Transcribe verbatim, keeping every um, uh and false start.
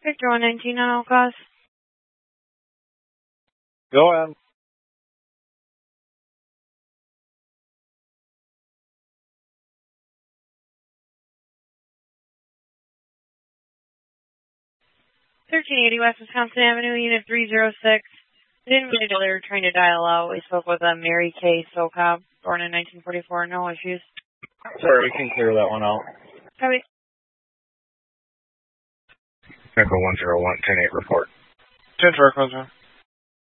Victor one nineteen on all cause. Go ahead. thirteen eighty West Wisconsin Avenue, Unit three oh six. We didn't mean to they were trying to dial out. We spoke with uh, Mary Kay Socob, born in nineteen forty-four. No issues. Sorry, we can clear that one out. Copy. Echo one zero one, ten eight report. ten four,